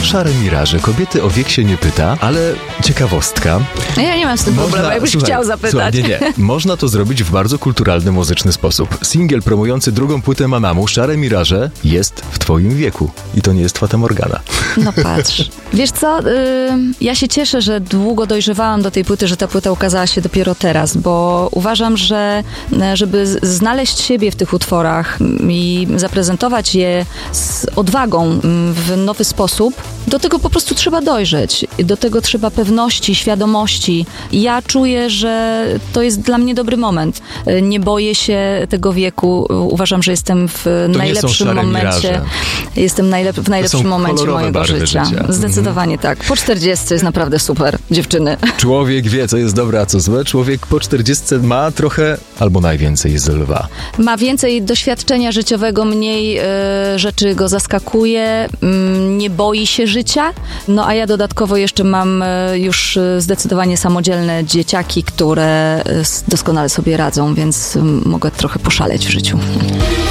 Szare miraże. Kobiety o wiek się nie pyta, ale ciekawostka. Ja nie mam z tym problemu, jakbyś chciał zapytać. Słuchaj, nie. Można to zrobić w bardzo kulturalny, muzyczny sposób. Singiel promujący drugą płytę Mamamoo, Szare miraże, jest w twoim wieku. I to nie jest Fata Morgana. No patrz. Wiesz co, ja się cieszę, że długo dojrzewałam do tej płyty, że ta płyta ukazała się dopiero teraz, bo uważam, że żeby znaleźć siebie w tych utworach i zaprezentować je z odwagą w nowy sposób, do tego po prostu trzeba dojrzeć. Do tego trzeba pewności, świadomości. Ja czuję, że to jest dla mnie dobry moment. Nie boję się tego wieku. Uważam, że jestem w najlepszym momencie. Miraże. Jestem w najlepszym momencie mojego życia. Zdecydowanie tak. Po 40 jest naprawdę super, dziewczyny. Człowiek wie, co jest dobre, a co złe. Człowiek po 40 ma trochę, albo najwięcej z lwa. Ma więcej doświadczenia życiowego, mniej rzeczy go zaskakuje, nie boi się życia. No a ja dodatkowo jeszcze mam już zdecydowanie samodzielne dzieciaki, które doskonale sobie radzą, więc mogę trochę poszaleć w życiu.